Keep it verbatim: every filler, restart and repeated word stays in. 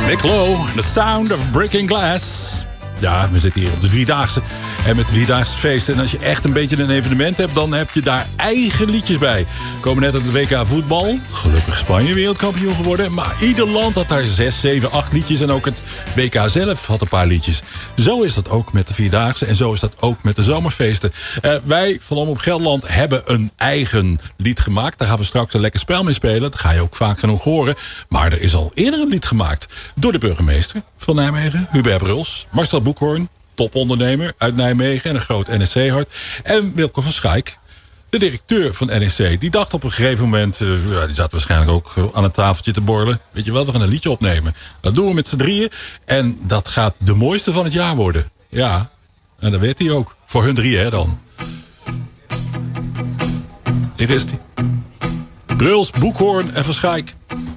Nick Lowe, The Sound of Breaking Glass. Ja, we zitten hier op de Vierdaagse. En met de Vierdaagse feesten. En als je echt een beetje een evenement hebt, dan heb je daar eigen liedjes bij. We komen net uit het W K voetbal. Gelukkig Spanje wereldkampioen geworden. Maar ieder land had daar zes, zeven, acht liedjes. En ook het W K zelf had een paar liedjes. Zo is dat ook met de Vierdaagse. En zo is dat ook met de zomerfeesten. Uh, wij van Omroep Gelderland hebben een eigen lied gemaakt. Daar gaan we straks een lekker spel mee spelen. Dat ga je ook vaak genoeg horen. Maar er is al eerder een lied gemaakt. Door de burgemeester van Nijmegen, Hubert Bruls. Marcel Boekhoorn, topondernemer uit Nijmegen en een groot N S C-hart. En Wilco van Schaik, de directeur van N S C. Die dacht op een gegeven moment, uh, die zat waarschijnlijk ook aan een tafeltje te borrelen. Weet je wel, we gaan een liedje opnemen. Dat doen we met z'n drieën. En dat gaat de mooiste van het jaar worden. Ja, en dat weet hij ook. Voor hun drieën, hè dan. Hier is hij. Bruls, Boekhoorn en van Schaik.